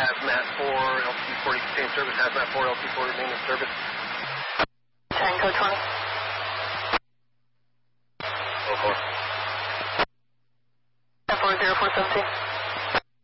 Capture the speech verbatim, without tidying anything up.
Hazmat four, L T forty contain service, Hazmat four, L T four remain in service. Tango twenty. Oh, four. four zero four seventeen.